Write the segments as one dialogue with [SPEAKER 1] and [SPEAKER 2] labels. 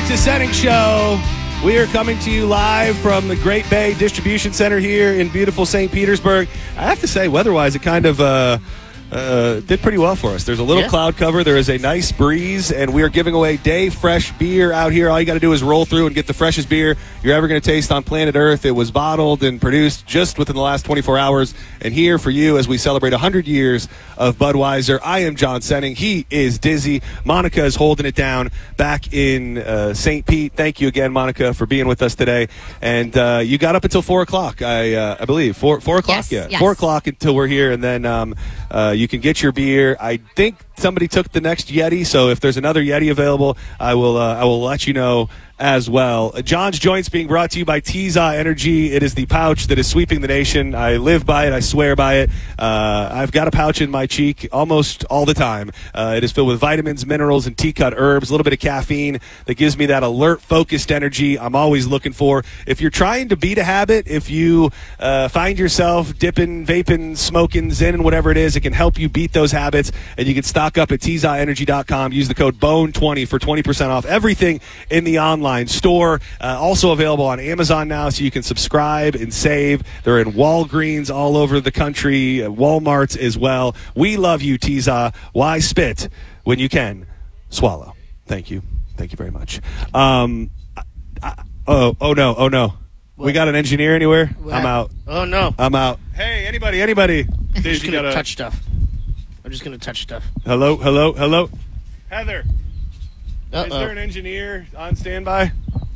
[SPEAKER 1] to Setting Show. We are coming to you live from the Great Bay Distribution Center here in beautiful St. Petersburg. I have to say, weather-wise, it kind of did pretty well for us. There's a little cloud cover. There is a nice breeze, and we are giving away day fresh beer out here. All you got to do is roll through and get the freshest beer you're ever going to taste on planet Earth. It was bottled and produced just within the last 24 hours. And here for you as we celebrate 100 years of Budweiser. I am John Senning. He is Dizzy. Monica is holding it down back in St. Pete. Thank you again, Monica, for being with us today. And you got up until 4 o'clock, I believe. 4 o'clock?
[SPEAKER 2] Yes.
[SPEAKER 1] 4 o'clock until we're here. And then you can get your beer. I think somebody took the next Yeti, so if there's another Yeti available, I will let you know as well. John's Joints being brought to you by Tiza Energy. It is the pouch that is sweeping the nation. I live by it. I swear by it. I've got a pouch in my cheek almost all the time. It is filled with vitamins, minerals, and tea-cut herbs, a little bit of caffeine that gives me that alert, focused energy I'm always looking for. If you're trying to beat a habit, if you find yourself dipping, vaping, smoking, zen, whatever it is, it can help you beat those habits, and you can stock up at TizaEnergy.com. Use the code BONE20 for 20% off everything in the online store. Also available on Amazon now, so you can subscribe and save. They're in Walgreens all over the country, Walmarts as well. We love you, Tiza. Why spit when you can swallow? Thank you. Thank you very much. Oh no.
[SPEAKER 3] What?
[SPEAKER 1] We got an engineer anywhere?
[SPEAKER 3] What?
[SPEAKER 1] I'm out.
[SPEAKER 3] Oh, no.
[SPEAKER 1] I'm out. Hey, anybody.
[SPEAKER 3] I'm just going to touch stuff.
[SPEAKER 1] Hello. Heather.
[SPEAKER 3] Uh-oh.
[SPEAKER 1] Is there an engineer on standby?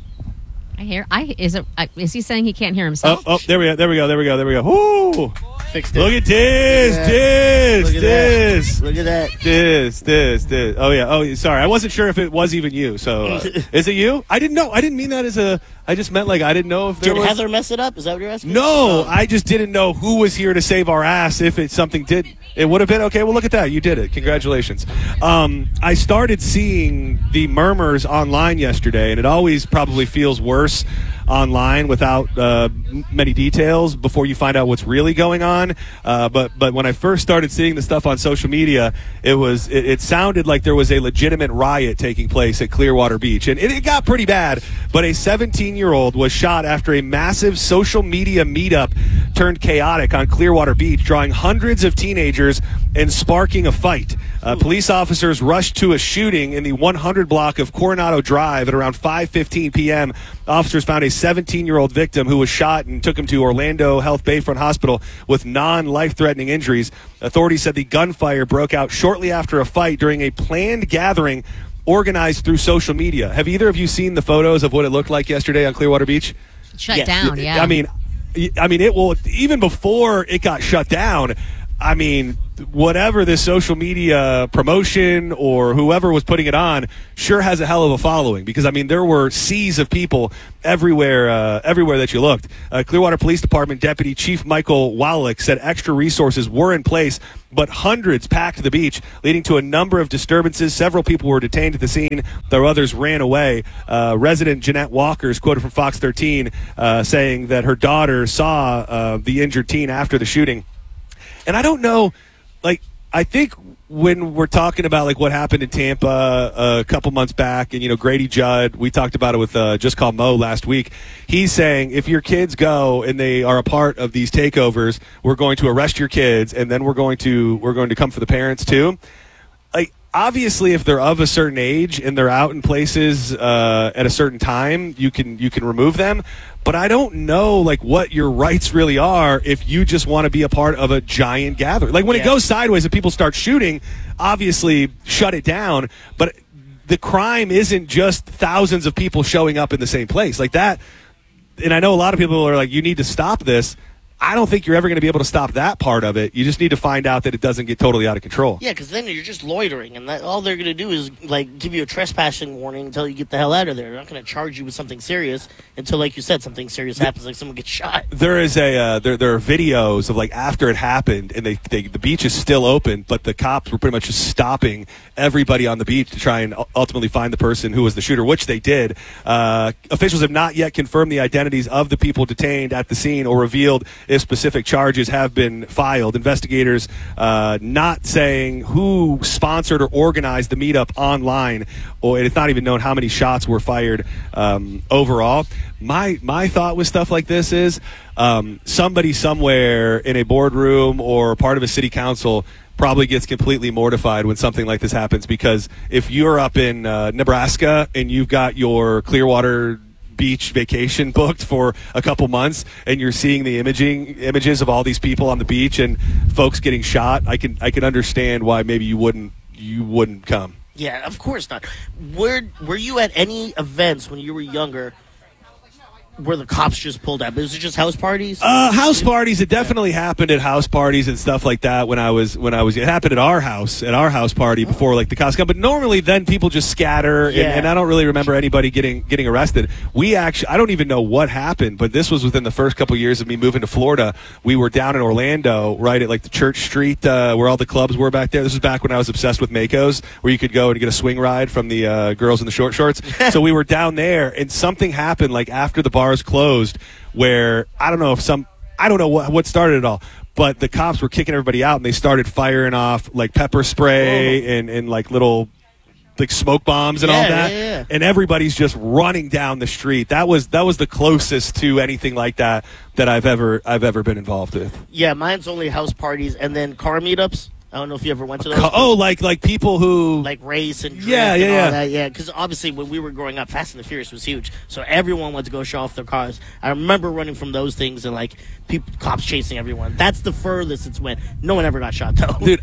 [SPEAKER 2] Is he saying he can't hear himself?
[SPEAKER 1] Oh, there we go. Woo!
[SPEAKER 3] Fixed it.
[SPEAKER 1] Look at this.
[SPEAKER 3] Look at that.
[SPEAKER 1] This. Oh, yeah. Oh, sorry. I wasn't sure if it was even you. So, is it you? I didn't know. I didn't mean that as a... I just meant, I didn't know if there was...
[SPEAKER 3] Did Heather mess it up? Is that what you're asking?
[SPEAKER 1] No, I just didn't know who was here to save our ass if it something did... It would have been... Okay, well, look at that. You did it. Congratulations. I started seeing the murmurs online yesterday, and it always probably feels worse online without many details before you find out what's really going on. But when I first started seeing the stuff on social media, it sounded like there was a legitimate riot taking place at Clearwater Beach. And it got pretty bad, but a 17-year-old was shot after a massive social media meetup turned chaotic on Clearwater Beach, drawing hundreds of teenagers and sparking a fight. Police officers rushed to a shooting in the 100 block of Coronado Drive at around 5:15 p.m. Officers found a 17-year-old victim who was shot and took him to Orlando Health Bayfront Hospital with non-life-threatening injuries. Authorities said the gunfire broke out shortly after a fight during a planned gathering organized through social media. Have either of you seen the photos of what it looked like yesterday on Clearwater Beach?
[SPEAKER 2] Shut down, yeah.
[SPEAKER 1] I mean, it will, even before it got shut down, I mean, whatever this social media promotion or whoever was putting it on sure has a hell of a following, because, I mean, there were seas of people everywhere that you looked. Clearwater Police Department Deputy Chief Michael Wallach said extra resources were in place, but hundreds packed the beach, leading to a number of disturbances. Several people were detained at the scene, though others ran away. Resident Jeanette Walker is quoted from Fox 13 saying that her daughter saw the injured teen after the shooting. And I don't know, I think when we're talking about, what happened in Tampa a couple months back, and, Grady Judd, we talked about it with Just Call Mo last week. He's saying if your kids go and they are a part of these takeovers, we're going to arrest your kids, and then we're going to come for the parents too. Obviously, if they're of a certain age and they're out in places at a certain time, you can remove them. But I don't know, what your rights really are if you just want to be a part of a giant gathering. When it goes sideways and people start shooting, obviously shut it down. But the crime isn't just thousands of people showing up in the same place like that. And I know a lot of people are you need to stop this. I don't think you're ever going to be able to stop that part of it. You just need to find out that it doesn't get totally out of control.
[SPEAKER 3] Yeah, because then you're just loitering, and all they're going to do is give you a trespassing warning until you get the hell out of there. They're not going to charge you with something serious until, like you said, something serious happens, like someone gets shot.
[SPEAKER 1] There is there are videos of after it happened, and the beach is still open, but the cops were pretty much just stopping everybody on the beach to try and ultimately find the person who was the shooter, which they did. Officials have not yet confirmed the identities of the people detained at the scene or revealed if specific charges have been filed. Investigators not saying who sponsored or organized the meetup online, or it's not even known how many shots were fired overall. My thought with stuff like this is somebody somewhere in a boardroom or part of a city council probably gets completely mortified when something like this happens, because if you're up in Nebraska and you've got your Clearwater Beach vacation booked for a couple months and you're seeing the images of all these people on the beach and folks getting shot, I can understand why maybe you wouldn't come.
[SPEAKER 3] Yeah, of course not. Were you at any events when you were younger where the cops just pulled up? Was it just house parties?
[SPEAKER 1] House parties. It definitely happened at house parties and stuff like that. When I was, it happened at our house party before like the cops come. But normally, then people just scatter, and I don't really remember anybody getting arrested. I don't even know what happened, but this was within the first couple years of me moving to Florida. We were down in Orlando, right at like the Church Street where all the clubs were back there. This was back when I was obsessed with Makos, where you could go and get a swing ride from the girls in the short shorts. So we were down there, and something happened like after the bars closed, where I don't know what started it all, but the cops were kicking everybody out and they started firing off like pepper spray and like little like smoke bombs and all that, and everybody's just running down the street. That was the closest to anything like that I've ever been involved with.
[SPEAKER 3] Yeah, mine's only house parties and then car meetups. I don't know if you ever went to those.
[SPEAKER 1] Like people who
[SPEAKER 3] like race and drift and all that. Yeah, because obviously when we were growing up, Fast and the Furious was huge, so everyone wanted to go show off their cars. I remember running from those things and like cops chasing everyone. That's the furthest it's went. No one ever got shot though.
[SPEAKER 1] Dude,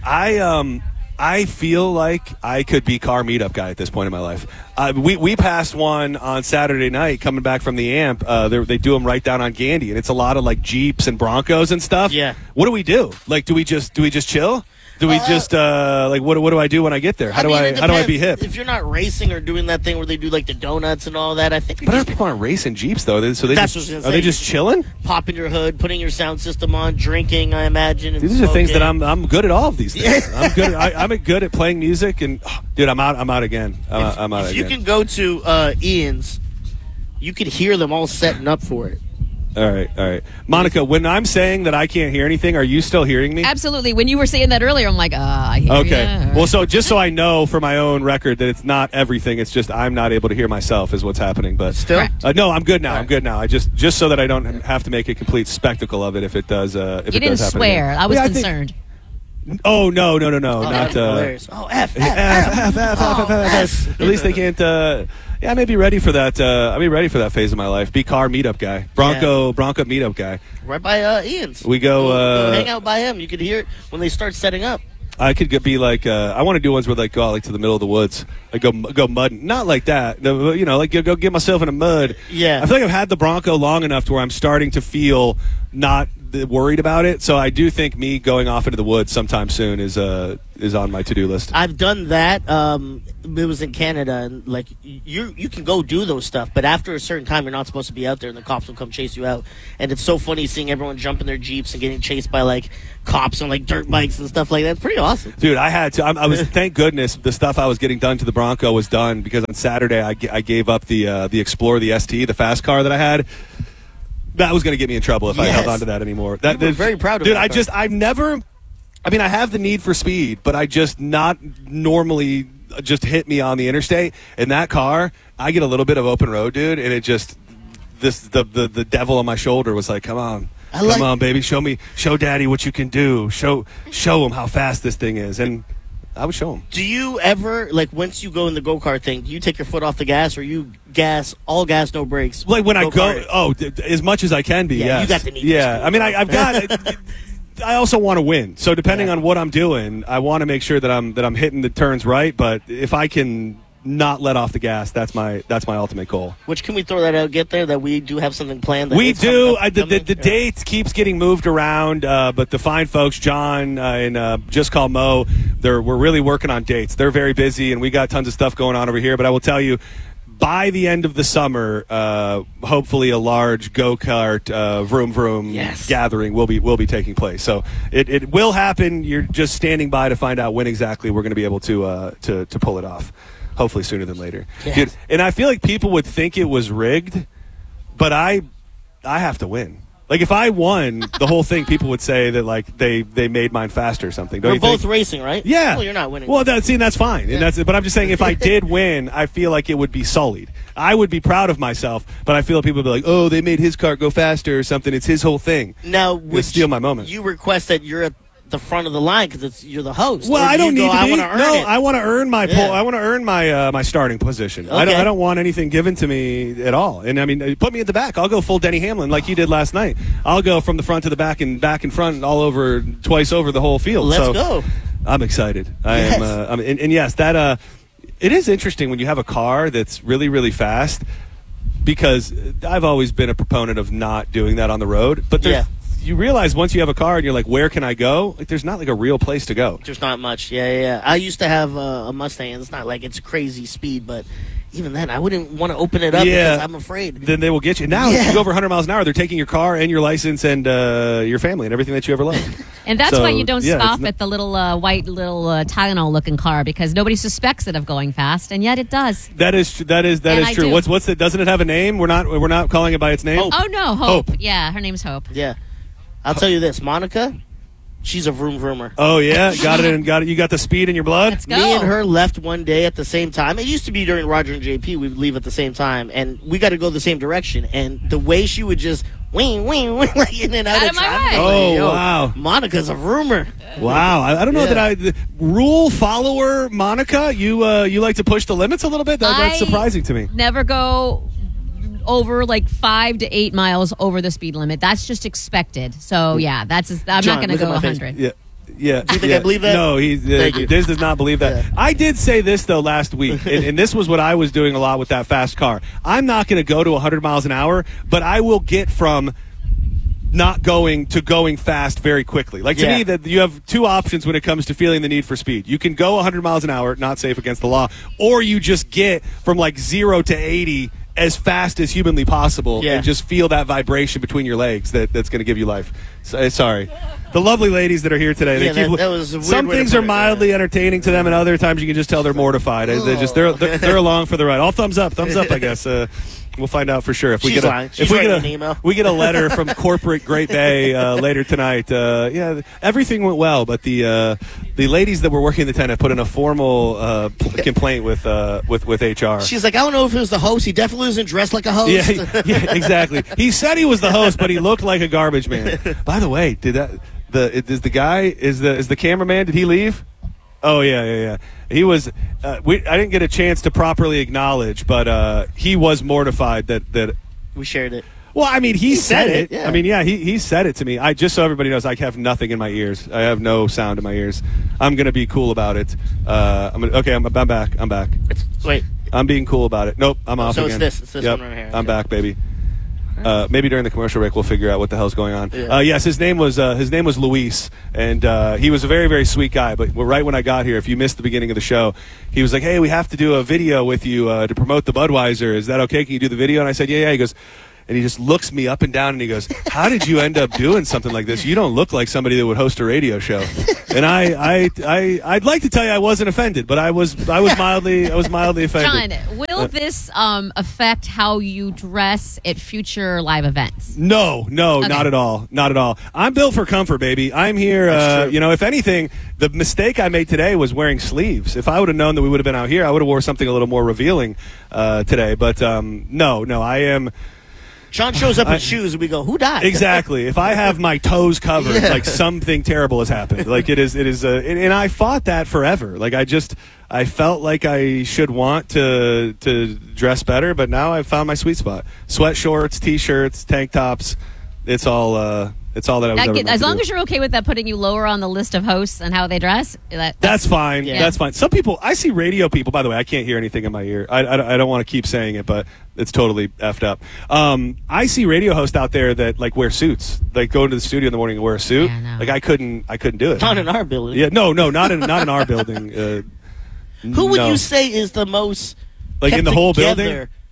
[SPEAKER 1] I feel like I could be car meetup guy at this point in my life. We passed one on Saturday night coming back from the AMP. They do them right down on Gandy, and it's a lot of like Jeeps and Broncos and stuff.
[SPEAKER 3] Yeah.
[SPEAKER 1] What do we do? Like, do we just chill? Do we just like what do I do when I get there? How do I be hip?
[SPEAKER 3] If you're not racing or doing that thing where they do like the donuts and all that, I think.
[SPEAKER 1] But people aren't racing Jeeps though. So are they just chilling?
[SPEAKER 3] Popping your hood, putting your sound system on, drinking. I imagine. And
[SPEAKER 1] these are things that I'm good at. All of these things. I'm good. I'm good at playing music. And dude, I'm out again. I'm out again.
[SPEAKER 3] If you can go to Ian's, you could hear them all setting up for it.
[SPEAKER 1] All right. Monica, when I'm saying that I can't hear anything, are you still hearing me?
[SPEAKER 2] Absolutely. When you were saying that earlier, I'm like, I hear you.
[SPEAKER 1] Okay. Well, so just so I know for my own record that it's not everything, it's just I'm not able to hear myself is what's happening. But
[SPEAKER 3] still?
[SPEAKER 1] No, I'm good now. Right. I'm good now. I just so that I don't have to make a complete spectacle of it if it does if
[SPEAKER 2] you
[SPEAKER 1] it
[SPEAKER 2] didn't
[SPEAKER 1] does happen
[SPEAKER 2] swear.
[SPEAKER 1] again.
[SPEAKER 2] I was concerned.
[SPEAKER 1] Oh, no.
[SPEAKER 3] Not
[SPEAKER 1] F. At least they can't I may be ready for that. I'll be ready for that phase of my life. Be car meetup guy. Bronco meetup guy.
[SPEAKER 3] Right by Ian's.
[SPEAKER 1] We go
[SPEAKER 3] hang out by him. You could hear it when they start setting up.
[SPEAKER 1] I could be like I want to do ones where like go out like to the middle of the woods, like go mudding. Not like that, like go get myself in the mud.
[SPEAKER 3] Yeah,
[SPEAKER 1] I feel like I've had the Bronco long enough to where I'm starting to feel not worried about it. So I do think me going off into the woods sometime soon is on my to-do list.
[SPEAKER 3] I've done that. It was in Canada, and like you can go do those stuff, but after a certain time, you're not supposed to be out there, and the cops will come chase you out. And it's so funny seeing everyone jump in their Jeeps and getting chased by like cops on like dirt bikes and stuff like that. It's pretty awesome,
[SPEAKER 1] dude. I had to. I was thank goodness the stuff I was getting done to the Bronco was done, because on Saturday I gave up the Explorer, the ST, the fast car that I had. That was going to get me in trouble if I held on to that anymore.
[SPEAKER 3] We're very proud of
[SPEAKER 1] dude.
[SPEAKER 3] that.
[SPEAKER 1] I've never. I mean, I have the need for speed, but I just not normally just hit me on the interstate. In that car, I get a little bit of open road, dude, and it just the devil on my shoulder was like, "Come on, come on, baby, show Daddy what you can do. Show him how fast this thing is." And I would show him.
[SPEAKER 3] Do you ever, like, once you go in the go-kart thing, do you take your foot off the gas, or you all gas, no brakes?
[SPEAKER 1] Like when I go, as much as I can be, yes.
[SPEAKER 3] You got the need.
[SPEAKER 1] Yeah, I mean, I've got. I also want to win, so depending on what I'm doing, I want to make sure that I'm hitting the turns right. But if I can not let off the gas, that's my ultimate goal.
[SPEAKER 3] Which, can we throw that out? Get there that we do have something planned.
[SPEAKER 1] We do. The date keeps getting moved around, but the fine folks, John and Just Call Mo, we're really working on dates. They're very busy, and we got tons of stuff going on over here. But I will tell you, by the end of the summer, hopefully a large go-kart vroom vroom gathering will be taking place. So it will happen. You're just standing by to find out when exactly we're going to be able to pull it off. Hopefully sooner than later.
[SPEAKER 3] Yes.
[SPEAKER 1] Dude, and I feel like people would think it was rigged, but I have to win. Like if I won the whole thing, people would say that like they made mine faster or something. Don't
[SPEAKER 3] We're
[SPEAKER 1] you
[SPEAKER 3] both
[SPEAKER 1] think?
[SPEAKER 3] racing, right?
[SPEAKER 1] Yeah.
[SPEAKER 3] Well, you're not winning.
[SPEAKER 1] Well, that's fine. And but I'm just saying, if I did win, I feel like it would be sullied. I would be proud of myself, but I feel like people would be like, "Oh, they made his car go faster or something." It's his whole thing.
[SPEAKER 3] Now,
[SPEAKER 1] Would steal my moment.
[SPEAKER 3] You request that you're at the front of the line because you're the host.
[SPEAKER 1] Well,
[SPEAKER 3] Or do
[SPEAKER 1] I don't
[SPEAKER 3] you
[SPEAKER 1] need
[SPEAKER 3] go,
[SPEAKER 1] to
[SPEAKER 3] I
[SPEAKER 1] be.
[SPEAKER 3] want to earn
[SPEAKER 1] No,
[SPEAKER 3] it.
[SPEAKER 1] I want to earn my
[SPEAKER 3] Yeah.
[SPEAKER 1] I want to earn my my starting position.
[SPEAKER 3] Okay.
[SPEAKER 1] I don't want anything given to me at all. And I mean, put me at the back. I'll go full Denny Hamlin like you did last night. I'll go from the front to the back and front all over twice over the whole field.
[SPEAKER 3] Let's
[SPEAKER 1] so
[SPEAKER 3] go.
[SPEAKER 1] I'm excited.
[SPEAKER 3] Yes.
[SPEAKER 1] I am. And yes, that it is interesting when you have a car that's really really fast. Because I've always been a proponent of not doing that on the road, but you realize once you have a car and you're like, where can I go? Like, there's not like a real place to go.
[SPEAKER 3] There's not much. Yeah. I used to have a Mustang. And it's not like it's crazy speed, but even then, I wouldn't want to open it up because I'm afraid.
[SPEAKER 1] Then they will get you. Now, if you go over 100 miles an hour, they're taking your car and your license and your family and everything that you ever loved.
[SPEAKER 2] And that's
[SPEAKER 1] So,
[SPEAKER 2] why you don't
[SPEAKER 1] yeah,
[SPEAKER 2] stop at the little white little Tylenol-looking car, because nobody suspects it of going fast, and yet it does.
[SPEAKER 1] That is true.
[SPEAKER 2] I
[SPEAKER 1] true.
[SPEAKER 2] do.
[SPEAKER 1] What's it? Doesn't it have a name? We're not calling it by its name.
[SPEAKER 3] Hope.
[SPEAKER 2] Oh, no, Hope. Yeah, her name's Hope.
[SPEAKER 3] Yeah. I'll tell you this, Monica, she's a vroom vroomer.
[SPEAKER 1] Oh yeah, got it. You got the speed in your blood.
[SPEAKER 2] Let's go.
[SPEAKER 3] Me and her left one day at the same time. It used to be during Roger and JP. We would leave at the same time, and we got to go the same direction. And the way she would just wing, like in and out
[SPEAKER 2] Out
[SPEAKER 3] of
[SPEAKER 2] of my
[SPEAKER 3] traffic.
[SPEAKER 2] way.
[SPEAKER 3] I was
[SPEAKER 1] Oh,
[SPEAKER 3] like, yo,
[SPEAKER 1] wow.
[SPEAKER 3] Monica's a vroomer.
[SPEAKER 1] Wow, I don't know
[SPEAKER 3] Yeah.
[SPEAKER 1] that rule follower Monica. You like to push the limits a little bit. That's
[SPEAKER 2] I
[SPEAKER 1] surprising to me.
[SPEAKER 2] Never go over like 5 to 8 miles over the speed limit. That's just expected. So yeah, I'm
[SPEAKER 3] John,
[SPEAKER 2] not going to
[SPEAKER 3] look at
[SPEAKER 2] go
[SPEAKER 3] my face.
[SPEAKER 2] 100.
[SPEAKER 1] Yeah. Yeah.
[SPEAKER 3] Do you think I believe that?
[SPEAKER 1] No,
[SPEAKER 3] Thank you.
[SPEAKER 1] Diz does not believe that.
[SPEAKER 3] Yeah.
[SPEAKER 1] I did say this, though, last week, and this was what I was doing a lot with that fast car. I'm not going to go to 100 miles an hour, but I will get from not going to going fast very quickly. Like, to
[SPEAKER 3] Yeah.
[SPEAKER 1] me, that you have two options when it comes to feeling the need for speed. You can go 100 miles an hour, not safe against the law, or you just get from like 0 to 80 as fast as humanly possible and just feel that vibration between your legs that's going to give you life. So, sorry. The lovely ladies that are here today.
[SPEAKER 3] Yeah, that was a weird
[SPEAKER 1] some
[SPEAKER 3] way to
[SPEAKER 1] things
[SPEAKER 3] put
[SPEAKER 1] are
[SPEAKER 3] it,
[SPEAKER 1] mildly entertaining to them, and other times you can just tell they're mortified. They're along for the ride. All thumbs up, I guess. We'll find out for sure if we
[SPEAKER 3] She's
[SPEAKER 1] get
[SPEAKER 3] lying. She's writing an email.
[SPEAKER 1] we get a letter from corporate Great Bay later tonight. Everything went well, but the ladies that were working the tent have put in a formal complaint with HR.
[SPEAKER 3] She's like, I don't know if it was the host. He definitely wasn't dressed like a host.
[SPEAKER 1] Yeah, exactly. He said he was the host, but he looked like a garbage man. By the way, is the cameraman? Did he leave? Oh yeah. He was. I didn't get a chance to properly acknowledge, but he was mortified that.
[SPEAKER 3] We shared it.
[SPEAKER 1] Well, I mean, he said it.
[SPEAKER 3] Yeah.
[SPEAKER 1] I mean, yeah, he said it to me. Just so everybody knows, I have nothing in my ears. I have no sound in my ears. I'm gonna be cool about it. I'm back. I'm back.
[SPEAKER 3] Wait.
[SPEAKER 1] I'm being cool about it. Nope, I'm off
[SPEAKER 3] So
[SPEAKER 1] again.
[SPEAKER 3] it's this one right here.
[SPEAKER 1] I'm
[SPEAKER 3] Okay.
[SPEAKER 1] back, baby. Maybe during the commercial break we'll figure out what the hell's going on.
[SPEAKER 3] Yeah.
[SPEAKER 1] Yes, his name was Luis, and he was a very, very sweet guy. But right when I got here, if you missed the beginning of the show, he was like, "Hey, we have to do a video with you to promote the Budweiser. Is that okay? Can you do the video?" And I said, "Yeah." He goes, and he just looks me up and down, and he goes, "How did you end up doing something like this? You don't look like somebody that would host a radio show." And I'd like to tell you I wasn't offended, but I was mildly offended.
[SPEAKER 2] John, will this affect how you dress at future live events?
[SPEAKER 1] No, not at all. Not at all. I'm built for comfort, baby. I'm here, if anything, the mistake I made today was wearing sleeves. If I would have known that we would have been out here, I would have wore something a little more revealing today. But no, I am...
[SPEAKER 3] John shows up in shoes, and we go, "Who died?"
[SPEAKER 1] Exactly. If I have my toes covered, like something terrible has happened. Like it is, and I fought that forever. Like I felt like I should want to dress better, but now I've found my sweet spot. Sweat shorts, t-shirts, tank tops. It's all that I was ever meant
[SPEAKER 2] As
[SPEAKER 1] to
[SPEAKER 2] long
[SPEAKER 1] do.
[SPEAKER 2] as you're okay with that putting you lower on the list of hosts and how they dress,
[SPEAKER 1] That's fine.
[SPEAKER 2] Yeah.
[SPEAKER 1] That's fine. Some people, I see radio people, by the way, I can't hear anything in my ear. I don't want to keep saying it, but it's totally effed up. I see radio hosts out there that like wear suits, like go into the studio in the morning and wear a suit.
[SPEAKER 2] Yeah, no.
[SPEAKER 1] Like I couldn't do it.
[SPEAKER 3] Not in our building.
[SPEAKER 1] Yeah, no, not in our building.
[SPEAKER 3] Who would
[SPEAKER 1] no.
[SPEAKER 3] you say is the most
[SPEAKER 1] Like
[SPEAKER 3] kept
[SPEAKER 1] in the whole
[SPEAKER 3] together
[SPEAKER 1] building?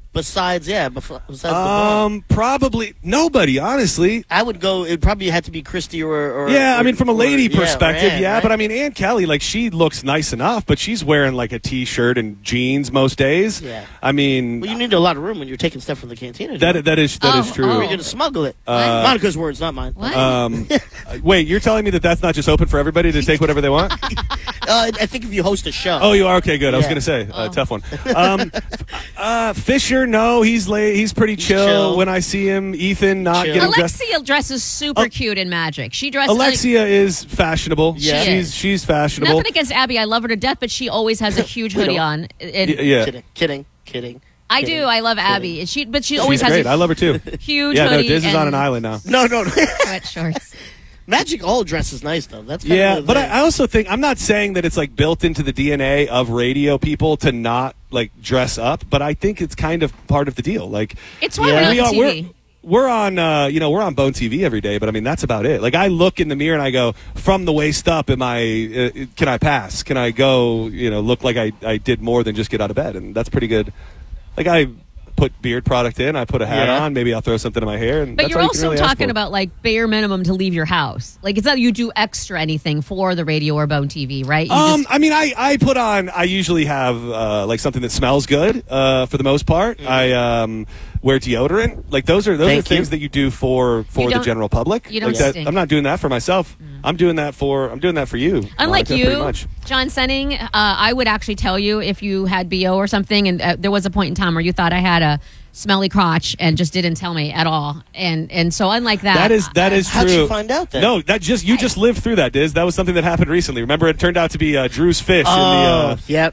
[SPEAKER 3] besides the ball?
[SPEAKER 1] Probably nobody, honestly.
[SPEAKER 3] I would go. It probably had to be Christy or
[SPEAKER 1] Yeah, I mean, from a lady
[SPEAKER 3] or
[SPEAKER 1] perspective,
[SPEAKER 3] Ann,
[SPEAKER 1] yeah.
[SPEAKER 3] right?
[SPEAKER 1] But I mean, Ann Kelly, like, she looks nice enough, but she's wearing like a T-shirt and jeans most days.
[SPEAKER 3] Yeah.
[SPEAKER 1] I mean,
[SPEAKER 3] Well, you need a lot of room when you're taking stuff from the cantina.
[SPEAKER 1] that is true.
[SPEAKER 3] Or you're going to smuggle it. Monica's words, not mine.
[SPEAKER 2] What?
[SPEAKER 1] Wait, you're telling me that that's not just open for everybody to take whatever they want?
[SPEAKER 3] I think if you host a show.
[SPEAKER 1] Oh, you are? Okay, good. I was
[SPEAKER 3] Yeah.
[SPEAKER 1] going to say, tough one. Fisher, no, he's late. He's pretty chill when I see him. Ethan, not
[SPEAKER 3] Chill.
[SPEAKER 1] getting dressed.
[SPEAKER 2] Alexia dresses super cute in Magic. She dresses
[SPEAKER 1] Alexia is fashionable.
[SPEAKER 3] Yeah.
[SPEAKER 2] She is.
[SPEAKER 1] She's fashionable.
[SPEAKER 2] Nothing against Abby. I love her to death, but she always has a huge hoodie on. And
[SPEAKER 1] Yeah.
[SPEAKER 3] Kidding.
[SPEAKER 2] I do. I love Abby. She always
[SPEAKER 1] She's
[SPEAKER 2] has
[SPEAKER 1] great. I
[SPEAKER 2] a
[SPEAKER 1] love her too.
[SPEAKER 2] huge
[SPEAKER 1] Yeah, no,
[SPEAKER 2] hoodie
[SPEAKER 1] Diz is
[SPEAKER 2] and
[SPEAKER 1] on an island now.
[SPEAKER 3] No.
[SPEAKER 2] sweatshorts.
[SPEAKER 3] Magic all dresses nice though. That's kind
[SPEAKER 1] Yeah,
[SPEAKER 3] of the
[SPEAKER 1] but
[SPEAKER 3] thing.
[SPEAKER 1] I also think I'm not saying that it's like built into the DNA of radio people to not like dress up, but I think it's kind of part of the deal. Like
[SPEAKER 2] It's why we're not on TV.
[SPEAKER 1] we're on we're on Bone TV every day, but I mean that's about it. Like I look in the mirror and I go, from the waist up, can I pass? Can I go? Look like I did more than just get out of bed, and that's pretty good. Like I put beard product in, I put a hat
[SPEAKER 3] Yeah.
[SPEAKER 1] on, maybe I'll throw something in my hair, and
[SPEAKER 2] But
[SPEAKER 1] that's
[SPEAKER 2] you're
[SPEAKER 1] all you can
[SPEAKER 2] also
[SPEAKER 1] really ask
[SPEAKER 2] talking
[SPEAKER 1] for.
[SPEAKER 2] about like bare minimum to leave your house. Like it's not you do extra anything for the radio or Bone TV, right? You
[SPEAKER 1] I mean, I put on. I usually have like something that smells good for the most part. I wear deodorant. Like those are
[SPEAKER 3] Thank
[SPEAKER 1] things
[SPEAKER 3] you.
[SPEAKER 1] that you do for the
[SPEAKER 2] don't-
[SPEAKER 1] general public.
[SPEAKER 2] you don't
[SPEAKER 1] like that,
[SPEAKER 2] stink.
[SPEAKER 1] I'm not doing that for myself. I'm doing that for you.
[SPEAKER 2] Unlike
[SPEAKER 1] Monica,
[SPEAKER 2] you,
[SPEAKER 1] pretty much.
[SPEAKER 2] John Senning, I would actually tell you if you had BO or something, and there was a point in time where you thought I had a smelly crotch and just didn't tell me at all. And so unlike that,
[SPEAKER 1] That is
[SPEAKER 3] How'd
[SPEAKER 1] true.
[SPEAKER 3] you find out that?
[SPEAKER 1] No, you just lived through that, Diz. That was something that happened recently. Remember, it turned out to be Drew's fish
[SPEAKER 3] Yep.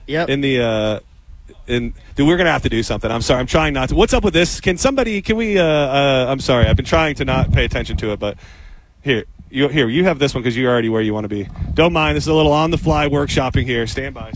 [SPEAKER 1] Dude, we're gonna have to do something. I'm sorry. I'm trying not to. What's up with this? Can we? I'm sorry. I've been trying to not pay attention to it, but here. You have this one because you're already where you want to be. Don't mind. This is a little on-the-fly workshopping here. Stand by.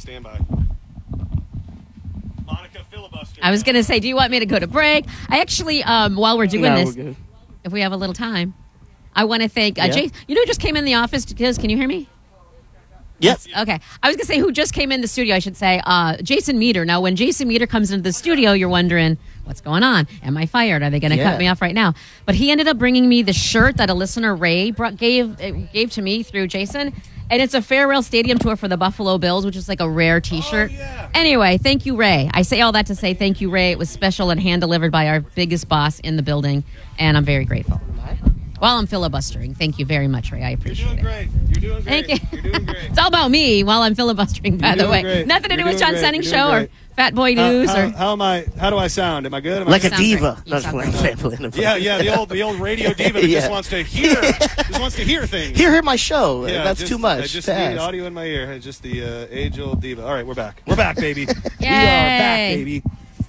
[SPEAKER 1] Monica, filibuster.
[SPEAKER 2] I was going to say, do you want me to go to break? I actually, while we're doing
[SPEAKER 3] No,
[SPEAKER 2] this,
[SPEAKER 3] we're good.
[SPEAKER 2] if we have a little time, I want to thank
[SPEAKER 3] Yeah.
[SPEAKER 2] Jay. You know who just came in the office? Can you hear me?
[SPEAKER 3] Yep.
[SPEAKER 2] Okay. I was going to say who just came in the studio, I should say. Jason Meter. Now, when Jason Meter comes into the studio, you're wondering, what's going on? Am I fired? Are they going to
[SPEAKER 3] Yeah.
[SPEAKER 2] cut me off right now? But he ended up bringing me the shirt that a listener, Ray, gave to me through Jason. And it's a Farewell Stadium tour for the Buffalo Bills, which is like a rare T-shirt.
[SPEAKER 1] Oh, yeah.
[SPEAKER 2] Anyway, thank you, Ray. I say all that to say thank you, Ray. It was special and hand-delivered by our biggest boss in the building, and I'm very grateful. While I'm filibustering, thank you very much, Ray. I
[SPEAKER 1] You're
[SPEAKER 2] appreciate
[SPEAKER 1] doing
[SPEAKER 2] it.
[SPEAKER 1] great. You're doing great.
[SPEAKER 2] Thank you.
[SPEAKER 1] You're doing great.
[SPEAKER 2] It's all about me while I'm filibustering, by
[SPEAKER 1] You're
[SPEAKER 2] the
[SPEAKER 1] doing
[SPEAKER 2] way.
[SPEAKER 1] great.
[SPEAKER 2] Nothing to do
[SPEAKER 1] You're
[SPEAKER 2] with John
[SPEAKER 1] doing great.
[SPEAKER 2] Senning's
[SPEAKER 1] You're
[SPEAKER 2] show
[SPEAKER 1] doing
[SPEAKER 2] or
[SPEAKER 1] great.
[SPEAKER 2] Fat Boy News or
[SPEAKER 1] How am I? How do I sound? Am I good? Am I
[SPEAKER 3] Like a
[SPEAKER 2] sound
[SPEAKER 3] diva.
[SPEAKER 2] great. You
[SPEAKER 3] No,
[SPEAKER 2] sound
[SPEAKER 3] just
[SPEAKER 2] great.
[SPEAKER 1] Yeah, the old radio diva that
[SPEAKER 3] Yeah.
[SPEAKER 1] just wants to hear things.
[SPEAKER 3] Hear my show.
[SPEAKER 1] Yeah,
[SPEAKER 3] That's
[SPEAKER 1] just-
[SPEAKER 3] too much.
[SPEAKER 1] I just
[SPEAKER 3] to
[SPEAKER 1] need
[SPEAKER 3] ask.
[SPEAKER 1] audio in my ear. It's just the age-old diva. All right, we're back. We're back, baby. We are back,
[SPEAKER 2] Yay.
[SPEAKER 1] baby.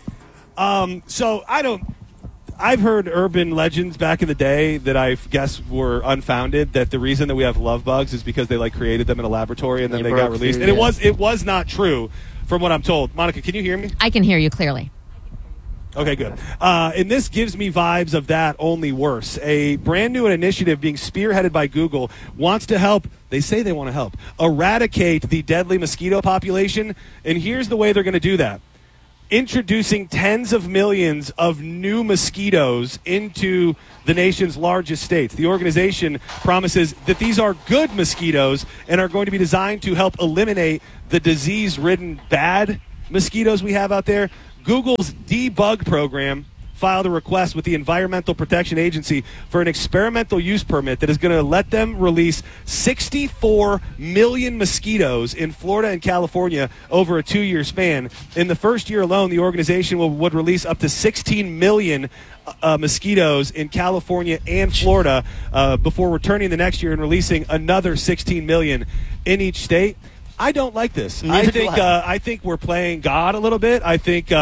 [SPEAKER 1] So I've heard urban legends back in the day that I guess were unfounded. That the reason that we have love bugs is because they created them in a laboratory and then
[SPEAKER 3] They
[SPEAKER 1] they got
[SPEAKER 3] broke
[SPEAKER 1] released.
[SPEAKER 3] through,
[SPEAKER 1] And
[SPEAKER 3] yeah.
[SPEAKER 1] it was not true, from what I'm told. Monica, can you hear me?
[SPEAKER 2] I can hear you clearly.
[SPEAKER 1] Okay, good. And this gives me vibes of that, only worse. A brand new initiative being spearheaded by Google wants to help, they say they want to help, eradicate the deadly mosquito population. And here's the way they're going to do that. Introducing tens of millions of new mosquitoes into the nation's largest states. The organization promises that these are good mosquitoes and are going to be designed to help eliminate the disease-ridden bad mosquitoes we have out there. Google's debug program filed a request with the Environmental Protection Agency for an experimental use permit that is going to let them release 64 million mosquitoes in Florida and California over a 2-year span. In the first year alone, the organization would release up to 16 million mosquitoes in California and Florida before returning the next year and releasing another 16 million in each state. I don't like this.
[SPEAKER 3] Neither do I.
[SPEAKER 1] I think we're playing God a little bit. I think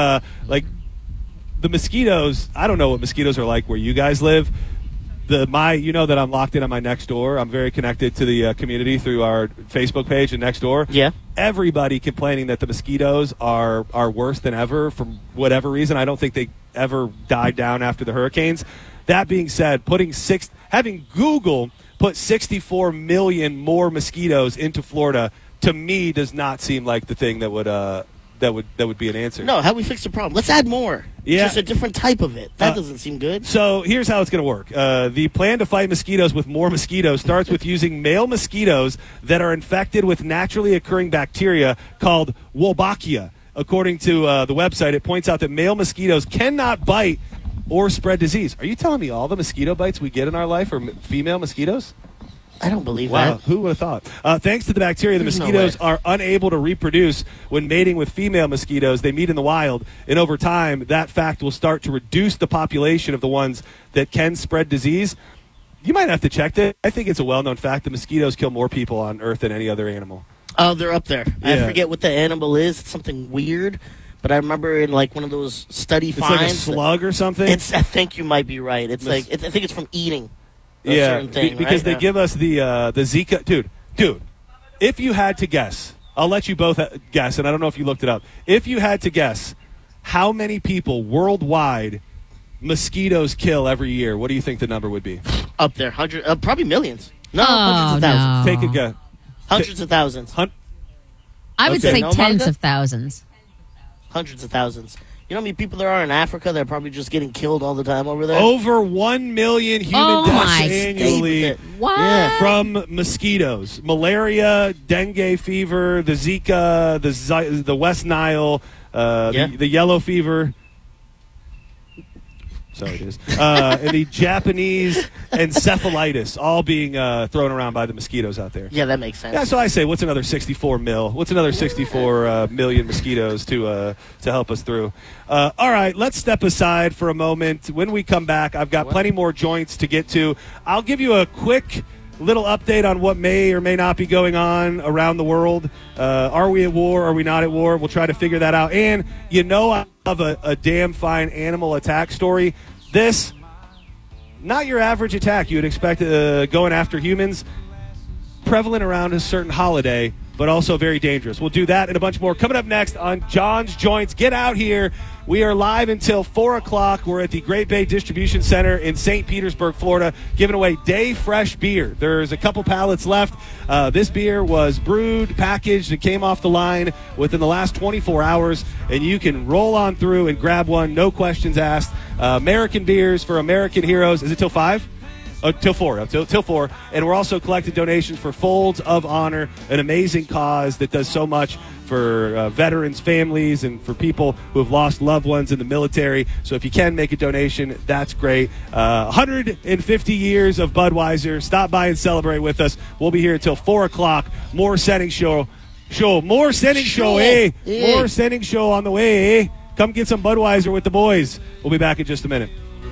[SPEAKER 1] the mosquitoes, I don't know what mosquitoes are like where you guys live. You know that I'm locked in on my Nextdoor. I'm very connected to the community through our Facebook page and Nextdoor.
[SPEAKER 3] Yeah.
[SPEAKER 1] Everybody complaining that the mosquitoes are worse than ever for whatever reason. I don't think they ever died down after the hurricanes. That being said, having Google put 64 million more mosquitoes into Florida, to me, does not seem like the thing that would be an answer.
[SPEAKER 3] No, how do we fix the problem? Let's add more.
[SPEAKER 1] Yeah.
[SPEAKER 3] Just a different type of it. That doesn't seem good.
[SPEAKER 1] So here's how it's going to work. The plan to fight mosquitoes with more mosquitoes starts with using male mosquitoes that are infected with naturally occurring bacteria called Wolbachia. According to the website, it points out that male mosquitoes cannot bite or spread disease. Are you telling me all the mosquito bites we get in our life are female mosquitoes?
[SPEAKER 3] I don't believe
[SPEAKER 1] Wow,
[SPEAKER 3] that.
[SPEAKER 1] who would have thought? Thanks to the bacteria, the
[SPEAKER 3] There's no
[SPEAKER 1] mosquitoes
[SPEAKER 3] way.
[SPEAKER 1] are unable to reproduce when mating with female mosquitoes. They meet in the wild, and over time, that fact will start to reduce the population of the ones that can spread disease. You might have to check that. I think it's a well-known fact that mosquitoes kill more people on Earth than any other animal.
[SPEAKER 3] Oh, they're up there. I
[SPEAKER 1] Yeah.
[SPEAKER 3] forget what the animal is. It's something weird. But I remember in like one of those study
[SPEAKER 1] It's
[SPEAKER 3] finds.
[SPEAKER 1] like a slug or something.
[SPEAKER 3] I think you might be right. It's like I think it's from eating. A
[SPEAKER 1] yeah,
[SPEAKER 3] certain thing,
[SPEAKER 1] because
[SPEAKER 3] right?
[SPEAKER 1] they
[SPEAKER 3] Yeah.
[SPEAKER 1] give us the Zika. Dude, if you had to guess, I'll let you both guess, and I don't know if you looked it up. If you had to guess how many people worldwide mosquitoes kill every year, what do you think the number would be?
[SPEAKER 3] Up there, probably millions. No,
[SPEAKER 2] Oh,
[SPEAKER 3] hundreds of thousands.
[SPEAKER 2] no.
[SPEAKER 1] Take a guess.
[SPEAKER 3] Hundreds of thousands.
[SPEAKER 2] I would
[SPEAKER 1] Okay.
[SPEAKER 2] say
[SPEAKER 3] No,
[SPEAKER 2] tens
[SPEAKER 3] Monica?
[SPEAKER 2] of thousands.
[SPEAKER 3] Hundreds of thousands. You know how many people there are in Africa that are probably just getting killed all the time over there?
[SPEAKER 1] Over 1 million human
[SPEAKER 2] Oh,
[SPEAKER 1] deaths
[SPEAKER 2] my.
[SPEAKER 1] annually
[SPEAKER 3] Stay with it.
[SPEAKER 2] What?
[SPEAKER 3] Yeah.
[SPEAKER 1] from mosquitoes. Malaria, dengue fever, the Zika, the West Nile, the yellow fever. Sorry, it is. And the Japanese encephalitis, all being thrown around by the mosquitoes out there.
[SPEAKER 3] Yeah, that makes sense.
[SPEAKER 1] Yeah, so I say, what's another 64 mil? What's another 64 million mosquitoes to help us through? All right, let's step aside for a moment. When we come back, I've got plenty more joints to get to. I'll give you a quick little update on what may or may not be going on around the world. Are we at war? Are we not at war? We'll try to figure that out. And you know I love a damn fine animal attack story. This, not your average attack you would expect going after humans. Prevalent around a certain holiday, but also very dangerous. We'll do that and a bunch more coming up next on John's Joints. Get out here. We are live until 4 o'clock. We're at the Great Bay Distribution Center in St. Petersburg, Florida, giving away Day Fresh beer. There's a couple pallets left. This beer was brewed, packaged, and came off the line within the last 24 hours, and you can roll on through and grab one, no questions asked. American beers for American heroes. Is it till 5? Till 4. Till 4. And we're also collecting donations for Folds of Honor, an amazing cause that does so much for veterans, families, and for people who have lost loved ones in the military. So if you can make a donation, that's great. 150 years of Budweiser. Stop by and celebrate with us. We'll be here until 4 o'clock. More Setting Show. More Setting Show, eh?
[SPEAKER 3] Yeah.
[SPEAKER 1] More Setting Show on the way, eh? Come get some Budweiser with the boys. We'll be back in just a minute.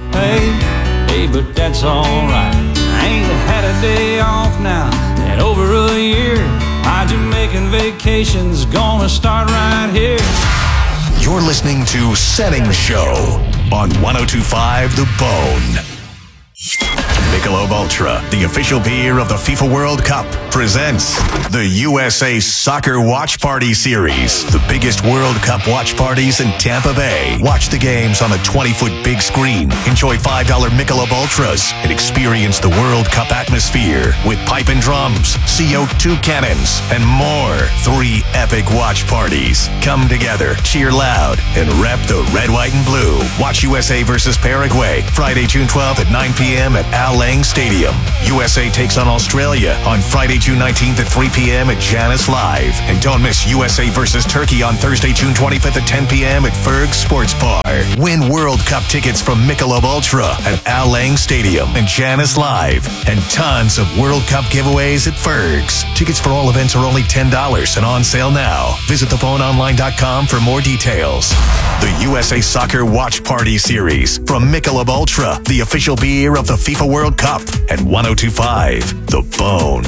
[SPEAKER 4] Hey, but that's alright. I ain't had a day off now in over a year. My Jamaican vacation's gonna start right here.
[SPEAKER 5] You're listening to Setting Show on 102.5 The Bone. Michelob Ultra, the official beer of the FIFA World Cup, presents the USA Soccer Watch Party Series. The biggest World Cup watch parties in Tampa Bay. Watch the games on a 20-foot big screen. Enjoy $5 Michelob Ultras and experience the World Cup atmosphere with pipe and drums, CO2 cannons, and more. 3 epic watch parties. Come together, cheer loud, and rep the red, white, and blue. Watch USA versus Paraguay, Friday, June 12th at 9 p.m. at Al Lang Stadium. USA takes on Australia on Friday, June 19th at 3 p.m. at Janice Live. And don't miss USA versus Turkey on Thursday, June 25th at 10 p.m. at Ferg Sports Bar. Win World Cup tickets from Michelob Ultra at Al Lang Stadium and Janice Live. And tons of World Cup giveaways at Ferg's. Tickets for all events are only $10 and on sale now. Visit thephoneonline.com for more details. The USA Soccer Watch Party Series from Michelob Ultra, the official beer of the FIFA World Cup at 102.5 The Bone.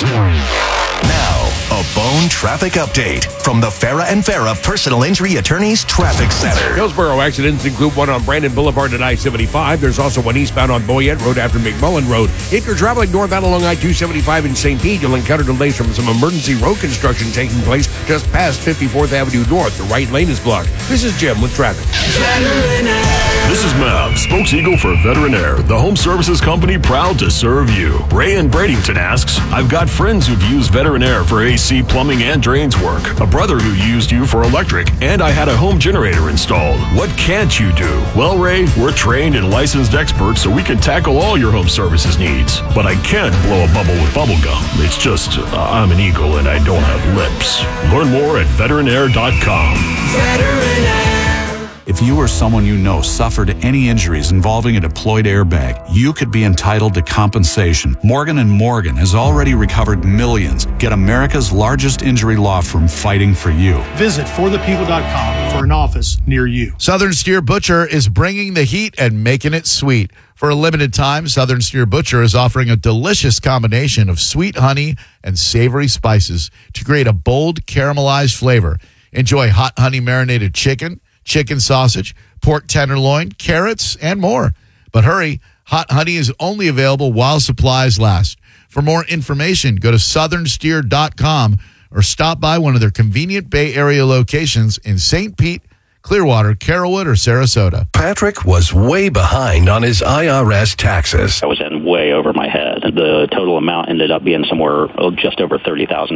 [SPEAKER 5] Now, a Bone traffic update from the Farah and Farah Personal Injury Attorneys Traffic Center.
[SPEAKER 6] Hillsborough accidents include one on Brandon Boulevard at I-75. There's also one eastbound on Boyette Road after McMullen Road. If you're traveling northbound along I-275 in St. Pete, you'll encounter delays from some emergency road construction taking place just past 54th Avenue North. The right lane is blocked. This is Jim with traffic.
[SPEAKER 7] This is Mel. From Spokes Eagle for Veteran Air, the home services company proud to serve you. Ray in Bradenton asks, I've got friends who've used Veteran Air for AC, plumbing, and drains work. A brother who used you for electric, and I had a home generator installed. What can't you do? Well, Ray, we're trained and licensed experts, so we can tackle all your home services needs. But I can't blow a bubble with bubble gum. It's just, I'm an eagle and I don't have lips. Learn more at veteranair.com.
[SPEAKER 8] Veteran Air.
[SPEAKER 9] If you or someone you know suffered any injuries involving a deployed airbag, you could be entitled to compensation. Morgan & Morgan has already recovered millions. Get America's largest injury law firm fighting for you.
[SPEAKER 10] Visit forthepeople.com for an office near you.
[SPEAKER 11] Southern Steer Butcher is bringing the heat and making it sweet. For a limited time, Southern Steer Butcher is offering a delicious combination of sweet honey and savory spices to create a bold caramelized flavor. Enjoy hot honey marinated chicken, chicken sausage, pork tenderloin, carrots, and more. But hurry, hot honey is only available while supplies last. For more information, go to southernsteer.com or stop by one of their convenient Bay Area locations in St. Pete, Clearwater, Carrollwood, or Sarasota.
[SPEAKER 5] Patrick was way behind on his IRS taxes.
[SPEAKER 12] I was in way over my head. The total amount ended up being somewhere just over $30,000.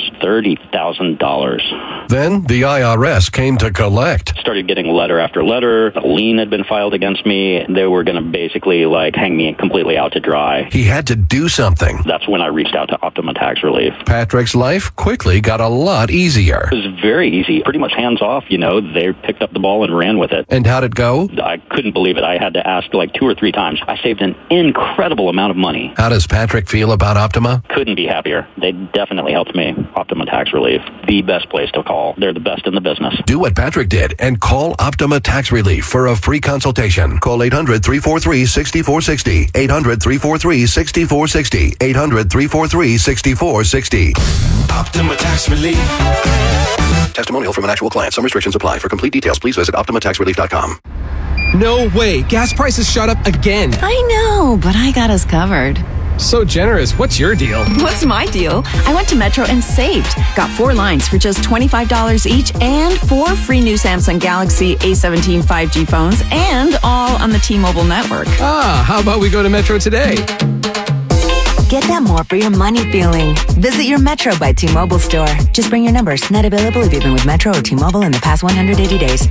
[SPEAKER 12] $30,000.
[SPEAKER 5] Then the IRS came to collect.
[SPEAKER 12] Started getting letter after letter. A lien had been filed against me. They were going to basically hang me completely out to dry.
[SPEAKER 5] He had to do something.
[SPEAKER 12] That's when I reached out to Optima Tax Relief.
[SPEAKER 5] Patrick's life quickly got a lot easier.
[SPEAKER 12] It was very easy. Pretty much hands off, They picked up the ball and ran with it.
[SPEAKER 5] And how'd it go?
[SPEAKER 12] I couldn't believe it. I had to ask 2 or 3 times. I saved an incredible amount of money.
[SPEAKER 5] How does Patrick feel about Optima?
[SPEAKER 12] Couldn't be happier. They definitely helped me. Optima Tax Relief, the best place to call. They're the best in the business.
[SPEAKER 5] Do what Patrick did and call Optima Tax Relief for a free consultation. Call 800-343-6460. 800-343-6460. 800-343-6460.
[SPEAKER 8] Optima Tax Relief.
[SPEAKER 5] Testimonial from an actual client. Some restrictions apply. For complete details, please visit OptimaTaxRelief.com.
[SPEAKER 13] No way. Gas prices shot up again.
[SPEAKER 14] I know, but I got us covered.
[SPEAKER 13] So generous. What's your deal?
[SPEAKER 14] What's my deal? I went to Metro and saved. Got 4 lines for just $25 each and 4 free new Samsung Galaxy A17 5G phones and all on the T-Mobile network.
[SPEAKER 13] How about we go to Metro today?
[SPEAKER 15] Get that more for your money feeling. Visit your Metro by T-Mobile store. Just bring your numbers. Not available if you've been with Metro or T-Mobile in the past 180 days.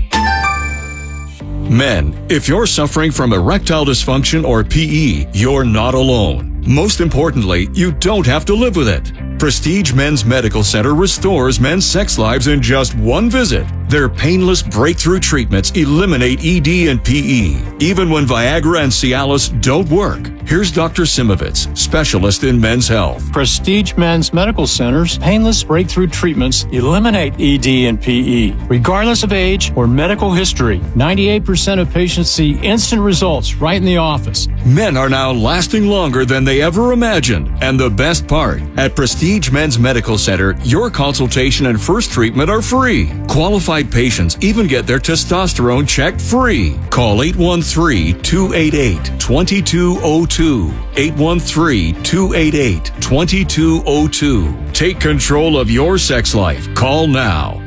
[SPEAKER 16] Men, if you're suffering from erectile dysfunction or PE, you're not alone. Most importantly, you don't have to live with it. Prestige Men's Medical Center restores men's sex lives in just one visit. Their painless breakthrough treatments eliminate ED and PE, even when Viagra and Cialis don't work. Here's Dr. Simovitz, specialist in men's health.
[SPEAKER 17] Prestige Men's Medical Center's painless breakthrough treatments eliminate ED and PE, regardless of age or medical history. 98% of patients see instant results right in the office.
[SPEAKER 16] Men are now lasting longer than they ever imagined. And the best part, at Prestige Men's Medical Center, your consultation and first treatment are free. Qualified patients even get their testosterone checked free. Call 813-288-2202. 813-288-2202. Take control of your sex life. Call now.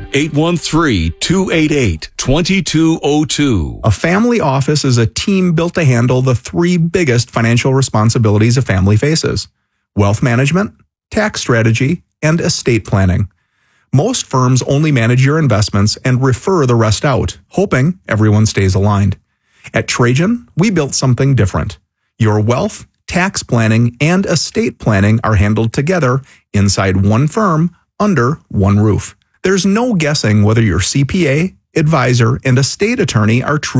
[SPEAKER 16] 813-288-2202.
[SPEAKER 18] A family office is a team built to handle the 3 biggest financial responsibilities a family faces: wealth management, tax strategy, and estate planning. Most firms only manage your investments and refer the rest out, hoping everyone stays aligned. At Trajan, we built something different. Your wealth, tax planning, and estate planning are handled together inside one firm under one roof. There's no guessing whether your CPA, advisor, and estate attorney are true